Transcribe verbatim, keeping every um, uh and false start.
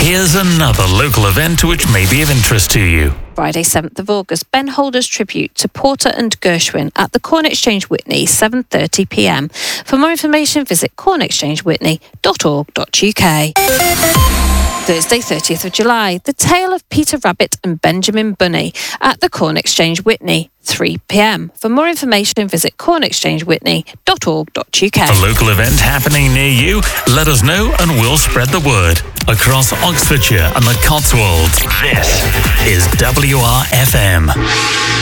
Here's another local event which may be of interest to you. Friday, seventh of August, Ben Holder's tribute to Porter and Gershwin at the Corn Exchange Witney, seven thirty p m. For more information, visit corn exchange whitney dot org dot u k. Thursday, thirtieth of July, The Tale of Peter Rabbit and Benjamin Bunny at the Corn Exchange Witney, three p m. For more information, visit corn exchange whitney dot org dot u k. A local event happening near you? Let us know and we'll spread the word. Across Oxfordshire and the Cotswolds, this is W R F M.